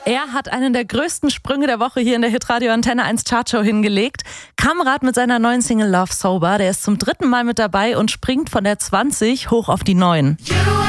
Er hat einen der größten Sprünge der Woche hier in der Hitradio Antenne 1 Chartshow hingelegt. Kamrat mit seiner neuen Single Love Sober, der ist zum 3. Mal mit dabei und springt von der 20 hoch auf die 9.